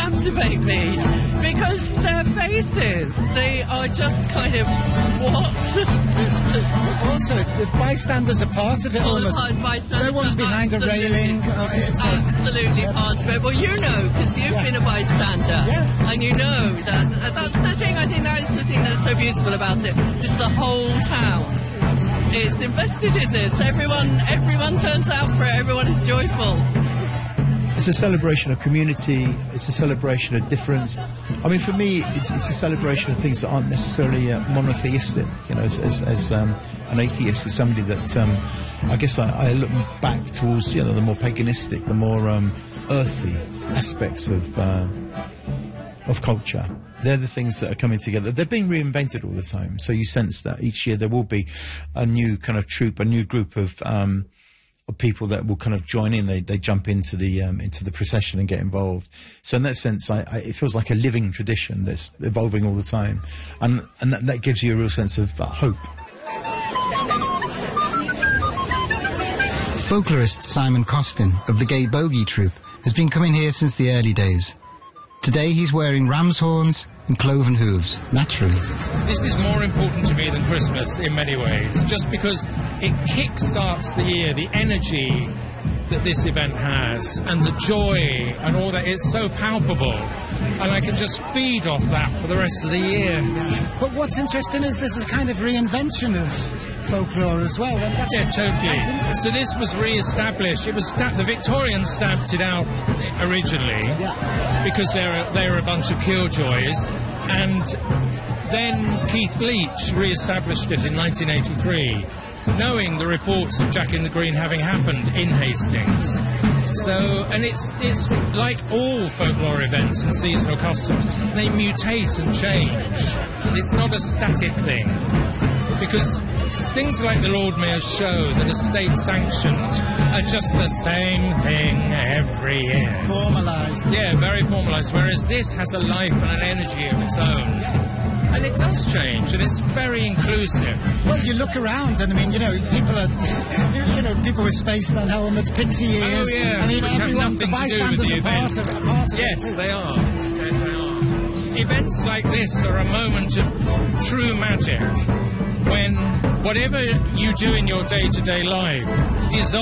captivate me because their faces, they are just kind of, what? Also, the bystanders are part of it almost. No one's behind a railing. Absolutely part of it. Well, you know, because you've been a bystander. Yeah. And you know that's the thing, I think that is the thing that's so beautiful about it. It's the whole town. It's invested in this. Everyone turns out for it. Everyone is joyful. It's a celebration of community. It's a celebration of difference. I mean, for me, it's a celebration of things that aren't necessarily monotheistic. You know, as an atheist, as somebody that I guess I look back towards, you know, the more paganistic, the more earthy aspects of culture. They're the things that are coming together. They're being reinvented all the time. So you sense that each year there will be a new kind of troupe, a new group of people that will kind of join in. They jump into the procession and get involved. So in that sense, it feels like a living tradition that's evolving all the time, and that gives you a real sense of hope. Folklorist Simon Costin of the Gay Bogey Troupe has been coming here since the early days. Today he's wearing ram's horns and cloven hooves, naturally. This is more important to me than Christmas in many ways, just because it kick-starts the year, the energy that this event has, and the joy and all that is so palpable, and I can just feed off that for the rest of the year. But what's interesting is this is a kind of reinvention of folklore as well. Yeah, totally. So this was re-established. It was the Victorians stamped it out originally because they're a bunch of killjoys, and then Keith Leach re-established it in 1983, knowing the reports of Jack in the Green having happened in Hastings. So, and it's like all folklore events and seasonal customs, they mutate and change. It's not a static thing, because things like the Lord Mayor's show that are state-sanctioned are just the same thing every year. Formalised. Yeah, very formalised, whereas this has a life and an energy of its own. And it does change, and it's very inclusive. Well, you look around, and I mean, you know, people with spaceman helmets, pixie ears. Oh, yeah. I mean, which everyone, have the nothing to do with bystanders the are part event. of it. Yes, they are. Yes, they are. Events like this are a moment of true magic, when whatever you do in your day-to-day life dissolves